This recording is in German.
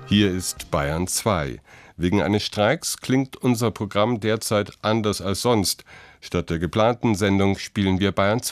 Hier ist Bayern 2. Wegen eines Streiks klingt unser Programm derzeit anders als sonst. Statt der geplanten Sendung spielen wir Bayern